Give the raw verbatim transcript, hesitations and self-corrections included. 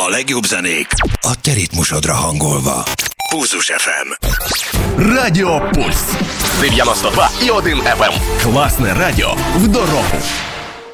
A legjobb zenék a te ritmusodra hangolva. Pulzus еф ем. Радіо Пульс дев'яносто два і один еф ем. Класне радіо в дорогу.